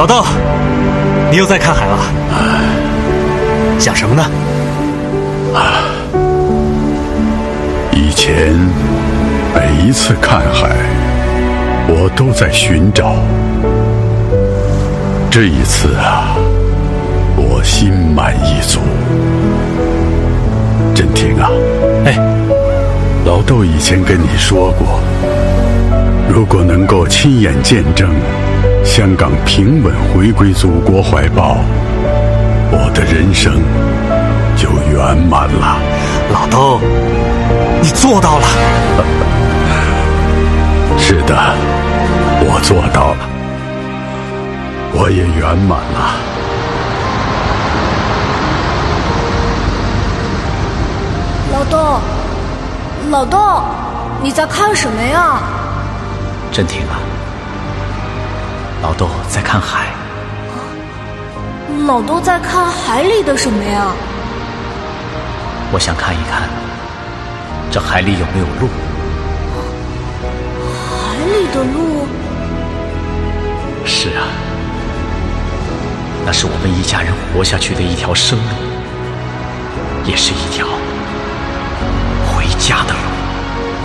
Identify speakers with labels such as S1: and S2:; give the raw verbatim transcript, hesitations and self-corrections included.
S1: 老豆，你又在看海了？想什么呢？
S2: 啊，以前每一次看海，我都在寻找。这一次啊，我心满意足。振廷啊，
S1: 哎，
S2: 老豆以前跟你说过，如果能够亲眼见证香港平稳回归祖国怀抱，我的人生就圆满了。
S1: 老豆，你做到了。
S2: 是的，我做到了，我也圆满了。
S3: 老豆，老豆，你在看什么呀？
S1: 振廷啊，老豆在看海。
S3: 老豆在看海里的什么呀？
S1: 我想看一看，这海里有没有路。
S3: 海里的路？
S1: 是啊，那是我们一家人活下去的一条生路，也是一条回家的路。